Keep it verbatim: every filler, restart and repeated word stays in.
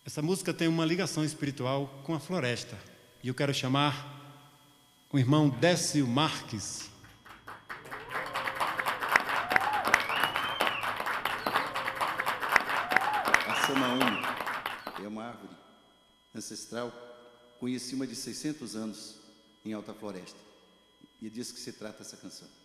Essa música tem uma ligação espiritual com a floresta. E eu quero chamar o irmão Décio Marques. A samaúma é uma árvore ancestral com acima de seiscentos anos em alta floresta. E é disso que se trata essa canção.